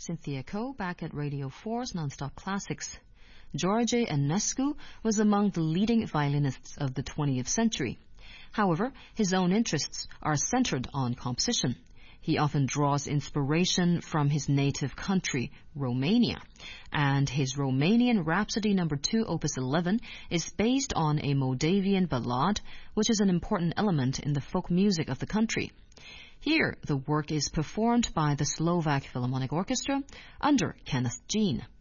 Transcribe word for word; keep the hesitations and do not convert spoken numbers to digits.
Cynthia Ko back at Radio four's Nonstop Classics. George Enescu was among the leading violinists of the twentieth century. However, his own interests are centered on composition. He often draws inspiration from his native country, Romania, and his Romanian Rhapsody number two, Opus eleven, is based on a Moldavian ballad, which is an important element in the folk music of the country. Here, the work is performed by the Slovak Philharmonic Orchestra under Kenneth Jean.